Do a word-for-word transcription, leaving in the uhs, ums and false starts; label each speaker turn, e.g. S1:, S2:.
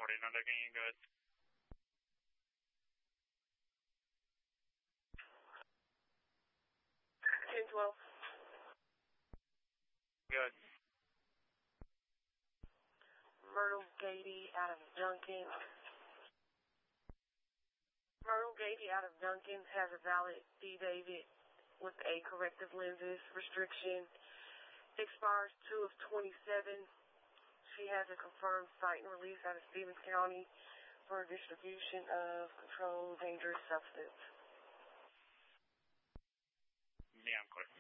S1: forty, not looking good.
S2: ten twelve.
S1: Good.
S2: Myrtle Gady out of Duncan. Myrtle Gady out of Duncan has a valid D-David with a corrective lenses restriction. Expires two of twenty-seven. She has a confirmed cite and release out of Stevens County for distribution of controlled dangerous substance.
S1: Yeah, I'm clear.